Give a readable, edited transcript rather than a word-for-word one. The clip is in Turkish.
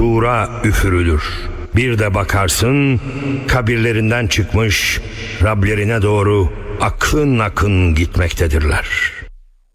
sura üfürülür. Bir de bakarsın kabirlerinden çıkmış Rablerine doğru akın akın gitmektedirler.